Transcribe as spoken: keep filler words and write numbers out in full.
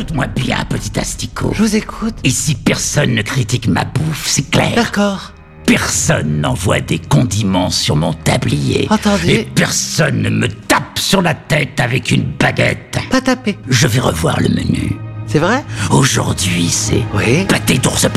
Écoute-moi bien, petit asticot. Je vous écoute. Ici, personne ne critique ma bouffe, c'est clair. D'accord. Personne n'envoie des condiments sur mon tablier. Entendu. Et personne ne me tape sur la tête avec une baguette. Pas tapé. Je vais revoir le menu. C'est vrai? Aujourd'hui, c'est Oui. pâté d'ours